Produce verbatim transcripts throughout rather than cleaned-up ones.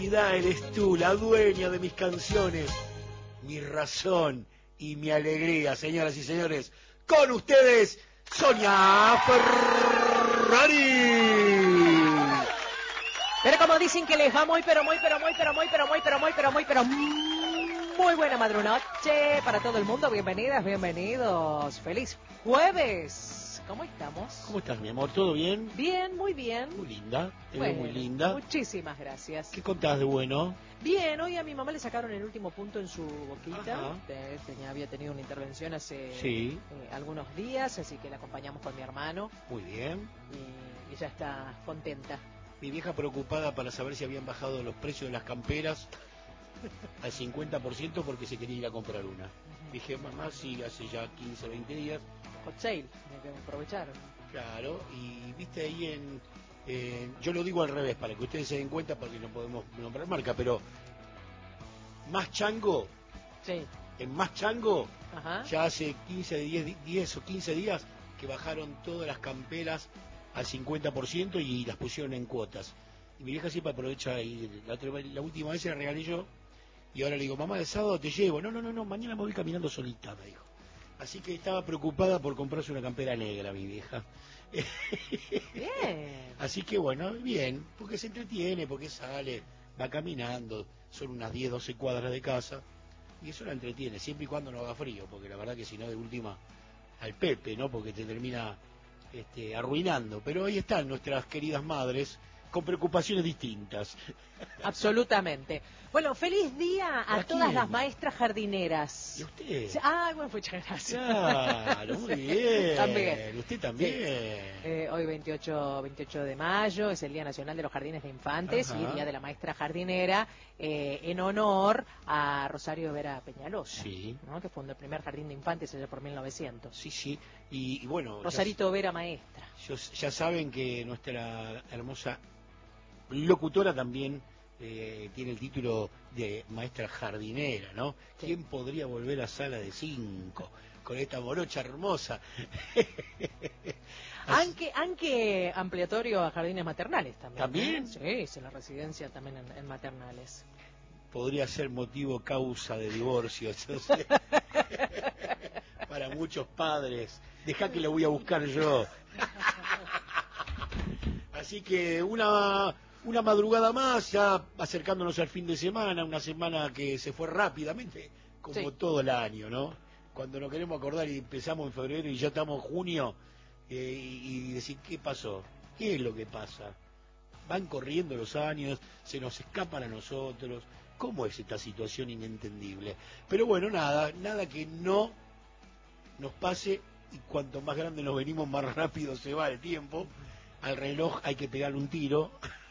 felicidad eres tú, la dueña de mis canciones, mi razón y mi alegría, señoras y señores. Con ustedes, Sonia Ferrari. Pero como dicen que les va muy, pero muy, pero muy, pero muy, pero muy, pero muy, pero muy, pero muy buena madrugada para todo el mundo. Bienvenidas, bienvenidos. Feliz jueves. ¿Cómo estamos? ¿Cómo estás, mi amor? ¿Todo bien? Bien, muy bien. Muy linda, te bueno, veo muy linda. Muchísimas gracias. ¿Qué contás de bueno? Bien, hoy a mi mamá le sacaron el último punto en su boquita. Eh, tenía, había tenido una intervención hace sí. eh, algunos días, así que la acompañamos con mi hermano. Muy bien. Y ella está contenta. Mi vieja preocupada para saber si habían bajado los precios de las camperas al cincuenta por ciento porque se quería ir a comprar una. Uh-huh. Dije, mamá, sí, hace ya quince, veinte días. Hot sale, hay que aprovechar. Claro, y viste ahí en... Eh, yo lo digo al revés, para que ustedes se den cuenta, porque no podemos nombrar marca, pero Más Chango, sí. en Más Chango, ajá, ya hace quince, diez o quince días que bajaron todas las camperas al cincuenta por ciento y las pusieron en cuotas. Y mi vieja siempre aprovecha, y la, la última vez se la regalé yo, y ahora le digo, mamá, el sábado te llevo. No, no, no, no, mañana me voy caminando solita, me dijo. Así que estaba preocupada por comprarse una campera negra, mi vieja. Bien. Así que bueno, bien, porque se entretiene, porque sale, va caminando, son unas diez, doce cuadras de casa, y eso la entretiene, siempre y cuando no haga frío, porque la verdad que si no, de última, al Pepe, ¿no? Porque te termina este, arruinando. Pero ahí están nuestras queridas madres, con preocupaciones distintas. Absolutamente. Bueno, feliz día a, ¿A todas quién? las maestras jardineras. ¿Y usted? Ah, bueno, muchas gracias. Claro, muy bien. También. Usted también. Sí. Eh, hoy veintiocho, veintiocho de mayo es el Día Nacional de los Jardines de Infantes. Ajá. Y Día de la Maestra Jardinera, eh, en honor a Rosario Vera Peñalosa, sí, ¿no? Que fundó el primer jardín de infantes allá por mil novecientos. Sí, sí. Y, y bueno, Rosarito ya, Vera maestra. Ya saben que nuestra hermosa locutora también eh, tiene el título de maestra jardinera, ¿no? Sí. ¿Quién podría volver a sala de cinco con esta morocha hermosa? Aunque, aunque ampliatorio a jardines maternales también. ¿También? ¿Eh? Sí, es la residencia también en, en maternales. Podría ser motivo causa de divorcio, no sé. Para muchos padres. Dejá que lo voy a buscar yo. Así que una... Una madrugada más, ya acercándonos al fin de semana, una semana que se fue rápidamente, como sí. todo el año, ¿no? Cuando nos queremos acordar y empezamos en febrero y ya estamos en junio, eh, y, y decir, ¿qué pasó? ¿Qué es lo que pasa? Van corriendo los años, se nos escapan a nosotros. ¿Cómo es esta situación inentendible? Pero bueno, nada, nada que no nos pase, y cuanto más grande nos venimos, más rápido se va el tiempo. Al reloj hay que pegarle un tiro.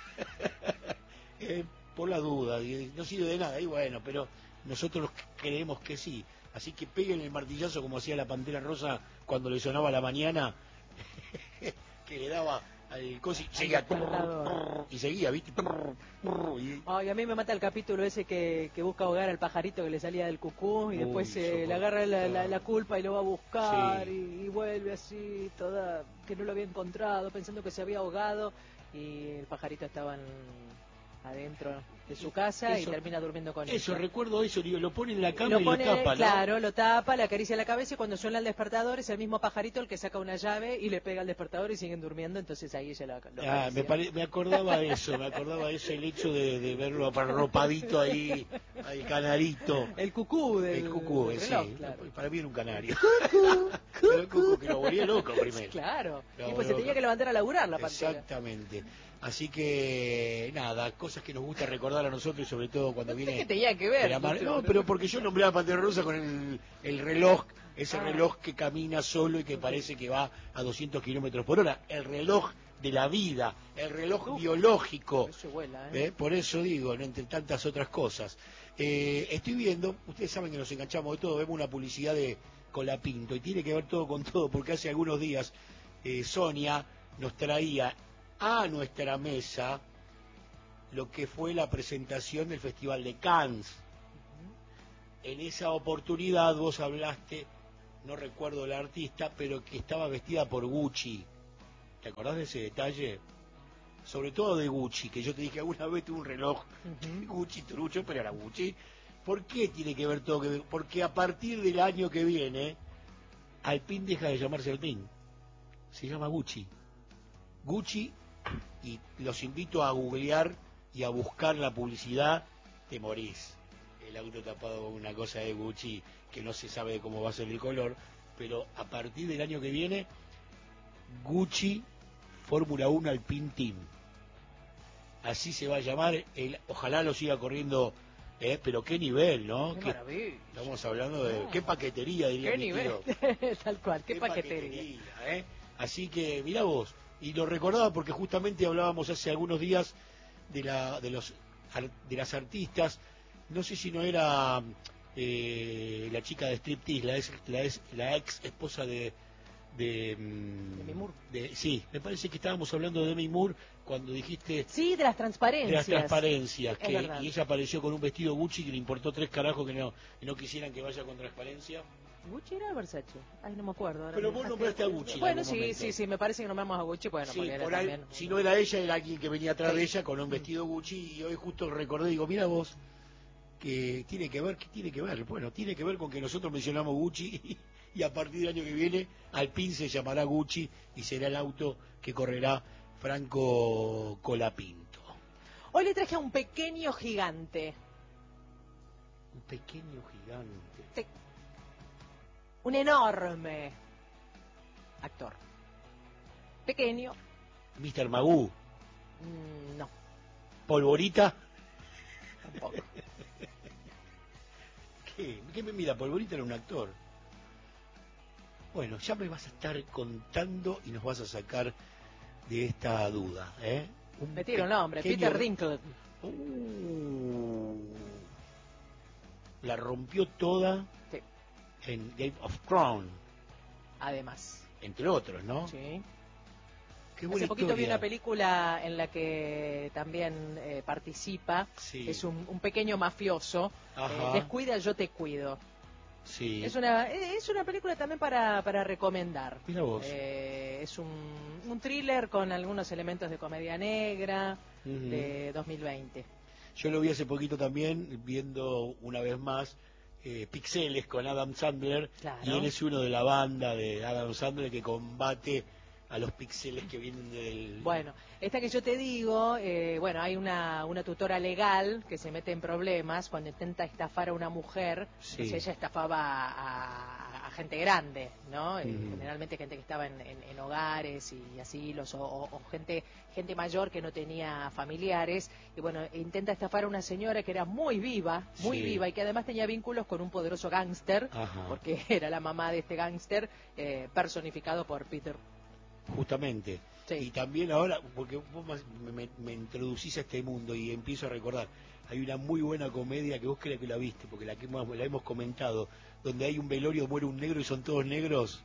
eh, por la duda, no sirve de nada, y bueno, pero nosotros creemos que sí, así que peguen el martillazo como hacía la Pantera Rosa cuando le sonaba a la mañana, que le daba al coso y seguía, y seguía, ¿viste? Y... Ay, a mí me mata el capítulo ese que, que busca ahogar al pajarito que le salía del cucú y Uy, después eh, le agarra la, la, la culpa y lo va a buscar, sí. y, y vuelve así, toda que no lo había encontrado, pensando que se había ahogado. Y el pajarito estaba en, adentro de su casa eso, y termina durmiendo con eso. Eso, ella. recuerdo eso, digo, lo pone en la cama lo y pone, lo tapa, ¿no? Claro, lo tapa, le acaricia la cabeza y cuando suena el despertador es el mismo pajarito el que saca una llave y le pega al despertador y siguen durmiendo, entonces ahí ella lo, lo ah, me, pare, me acordaba eso, me acordaba eso, el hecho de, de verlo arropadito ahí, al canarito. El cucú del El cucú, del reloj, sí, claro. Para mí era un canario. Cucú, cucú. El cucú, que lo volvía loco primero. Claro, lo y pues se tenía que levantar a laburar la pantera. Exactamente. Así que, nada, cosas que nos gusta recordar a nosotros y sobre todo cuando no viene... ¿Qué tenía que ver? La mar... No, pero porque yo nombré a Pantera Rosa con el, el reloj, ese ah. reloj que camina solo y que parece que va a doscientos kilómetros por hora. El reloj de la vida, el reloj Uf, biológico. Eso vuela, ¿eh? ¿Eh? Por eso digo, ¿no? Entre tantas otras cosas. Eh, estoy viendo, ustedes saben que nos enganchamos de todo, vemos una publicidad de Colapinto y tiene que ver todo con todo, porque hace algunos días eh, Sonia nos traía a nuestra mesa lo que fue la presentación del Festival de Cannes. Uh-huh. En esa oportunidad vos hablaste, no recuerdo la artista, pero que estaba vestida por Gucci. ¿Te acordás de ese detalle? sobre todo de Gucci, que yo te dije alguna vez tuve un reloj uh-huh. Gucci trucho, pero era Gucci. ¿Por qué tiene que ver todo? Que ver? Porque a partir del año que viene, Alpine deja de llamarse Alpine. Se llama Gucci. Gucci, y los invito a googlear y a buscar la publicidad, te morís. El auto tapado con una cosa de Gucci que no se sabe cómo va a ser el color, pero a partir del año que viene, Gucci Fórmula uno Alpine Team. Así se va a llamar, el, ojalá lo siga corriendo, eh, pero qué nivel, ¿no? Qué ¿Qué, maravilla. Estamos hablando de no. qué paquetería, diría ¿Qué mi nivel? tío. Tal cual, qué, qué paquetería. paquetería eh. Así que, mirá vos, y lo recordaba porque justamente hablábamos hace algunos días de la de los de las artistas, no sé si no era eh, la chica de striptease, la ex, la, ex, la ex esposa de de, de Demi Moore. De, sí, me parece que estábamos hablando de Demi Moore cuando dijiste sí, de las transparencias. De las transparencias, sí, que, y ella apareció con un vestido Gucci que le importó tres carajos que no, que no quisieran que vaya con transparencia. ¿Gucci era Versace? Ay, no me acuerdo. Ahora pero vos nombraste a Gucci. Bueno, sí, momento. sí, sí, me parece que nombramos a Gucci. Bueno, sí, porque por era ahí, también, si bueno. no era ella, era alguien que venía atrás sí. de ella con un vestido Gucci, y hoy justo recordé, digo, mira vos, que tiene que ver, ¿qué tiene que ver? Bueno, tiene que ver con que nosotros mencionamos Gucci y, y a partir del año que viene Alpine se llamará Gucci y será el auto que correrá Franco Colapinto. Hoy le traje a un pequeño gigante. Un pequeño gigante. Te... Un enorme actor. Pequeño. mister Magoo. Mm, no. ¿Polvorita? Tampoco. ¿Qué? ¿Qué me mira? Polvorita era un actor. Bueno, ya me vas a estar contando y nos vas a sacar de esta duda, ¿eh? Un me tiro el nombre, pequeño... Peter Dinklage. Uh, la rompió toda sí. En Game of Thrones. Además. Entre otros, ¿no? Sí. Qué buena Hace poquito historia. vi una película en la que también eh, participa. Sí. Es un, un pequeño mafioso. Eh, descuida, yo te cuido. Sí. Es una es una película también para, para recomendar. Mira vos. Eh, es un, un thriller con algunos elementos de comedia negra uh-huh. de dos mil veinte. Yo lo vi hace poquito también, viendo una vez más eh, Pixeles con Adam Sandler. Claro. Y él es uno de la banda de Adam Sandler que combate a los píxeles que vienen del... Bueno, esta que yo te digo, eh, bueno, hay una, una tutora legal que se mete en problemas cuando intenta estafar a una mujer. Sí. Entonces ella estafaba a, a gente grande, ¿no? Mm. Eh, generalmente gente que estaba en, en, en hogares y asilos, o, o, o gente gente mayor que no tenía familiares. Y bueno, intenta estafar a una señora que era muy viva, muy sí. viva, y que además tenía vínculos con un poderoso gángster, porque era la mamá de este gángster, eh, personificado por Peter. Justamente. Sí. Y también ahora, porque vos me, me, me introducís a este mundo y empiezo a recordar, hay una muy buena comedia que vos crees que la viste, porque la que hemos, la hemos comentado, donde hay un velorio, muere un negro y son todos negros.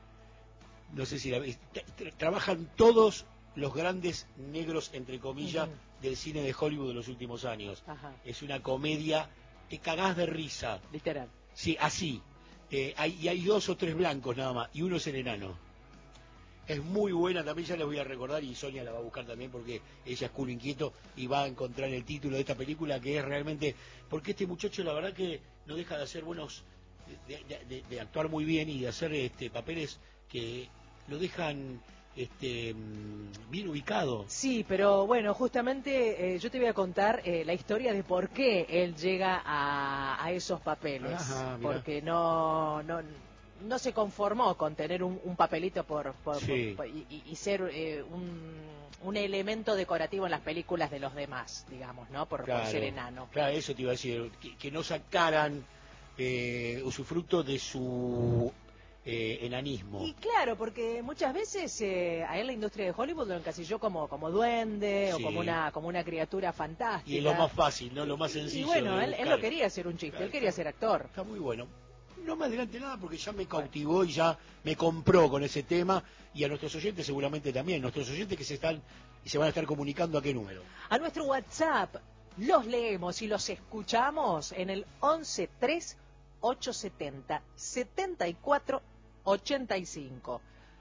No sé si la viste. Trabajan todos los grandes negros, entre comillas, uh-huh. del cine de Hollywood de los últimos años. Ajá. Es una comedia, te cagás de risa. Literal. Sí, así. Eh, hay, y hay dos o tres blancos nada más, y uno es el enano. Es muy buena, también ya les voy a recordar, y Sonia la va a buscar también porque ella es culo inquieto y va a encontrar el título de esta película, que es realmente, porque este muchacho la verdad que no deja de hacer buenos, de, de, de, de actuar muy bien y de hacer este papeles que lo dejan este bien ubicado. Sí, pero bueno, justamente eh, yo te voy a contar eh, la historia de por qué él llega a, a esos papeles. Ajá, porque no... no no se conformó con tener un, un papelito por, por, sí. por y, y ser eh, un, un elemento decorativo en las películas de los demás, digamos, ¿no? Por, claro, por ser enano. Claro, eso te iba a decir, que, que no sacaran eh, usufructo de su eh, enanismo. Y claro, porque muchas veces eh, a él la industria de Hollywood lo encasilló como, como duende sí. o como una, como una criatura fantástica. Y es lo más fácil, ¿no? Lo más sencillo. Y bueno, él, él no quería ser un chiste, claro, él quería está, ser actor. Está muy bueno. No me adelante nada porque ya me cautivó y ya me compró con ese tema, y a nuestros oyentes seguramente también, nuestros oyentes que se están y se van a estar comunicando ¿a qué número? A nuestro WhatsApp. Los leemos y los escuchamos en el once tres ochocientos setenta setenta y cuatro ochenta y cinco.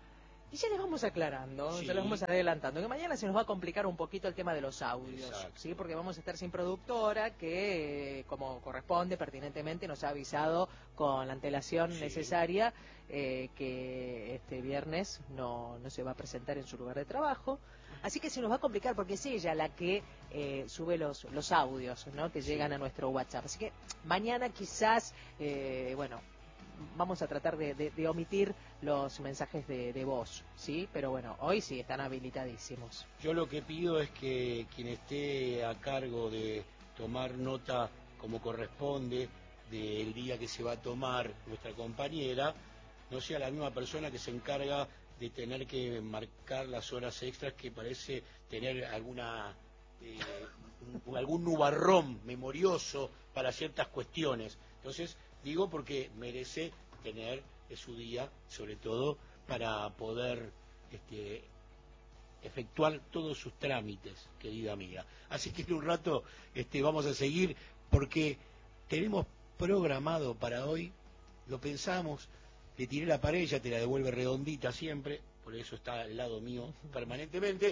Y ya les vamos aclarando, Sí. ya les vamos adelantando, que mañana se nos va a complicar un poquito el tema de los audios, Exacto. ¿sí? Porque vamos a estar sin productora que, eh, como corresponde, pertinentemente, nos ha avisado con la antelación Sí. necesaria eh, que este viernes no, no se va a presentar en su lugar de trabajo. Así que se nos va a complicar porque es ella la que eh, sube los, los audios, ¿no? Que llegan Sí. a nuestro WhatsApp. Así que mañana quizás, eh, bueno... vamos a tratar de, de, de omitir los mensajes de, de voz, ¿sí? Pero bueno, hoy sí están habilitadísimos. Yo lo que pido es que quien esté a cargo de tomar nota como corresponde del día que se va a tomar nuestra compañera, no sea la misma persona que se encarga de tener que marcar las horas extras, que parece tener alguna eh, un, algún nubarrón memorioso para ciertas cuestiones. Entonces, digo porque merece tener su día, sobre todo para poder este, efectuar todos sus trámites, querida amiga. Así que en un rato este, vamos a seguir porque tenemos programado para hoy, lo pensamos, le tiré la pared, ya te la devuelve redondita siempre, por eso está al lado mío permanentemente,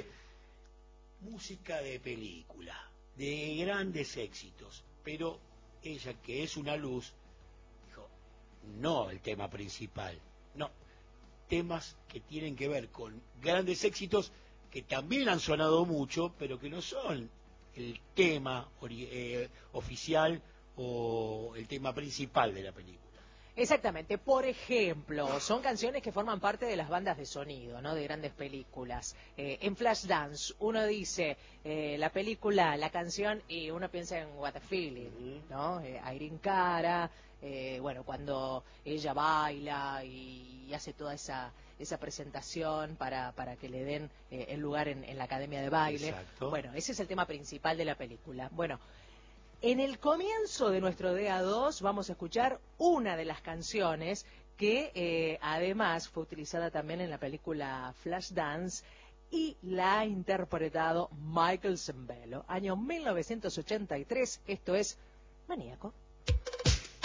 música de película, de grandes éxitos, pero ella, que es una luz, dijo, no el tema principal, no, temas que tienen que ver con grandes éxitos que también han sonado mucho, pero que no son el tema eh, oficial o el tema principal de la película. Exactamente. Por ejemplo, son canciones que forman parte de las bandas de sonido, ¿no? De grandes películas. Eh, en Flashdance, uno dice eh, la película, la canción, y uno piensa en What a Feeling, ¿no? Eh, Irene Cara, eh, bueno, cuando ella baila y hace toda esa esa presentación para, para que le den eh, el lugar en, en la academia de baile. Exacto. Bueno, ese es el tema principal de la película. Bueno, en el comienzo de nuestro D A dos vamos a escuchar una de las canciones que eh, además fue utilizada también en la película Flashdance y la ha interpretado Michael Sembello. Año mil novecientos ochenta y tres, esto es Maníaco.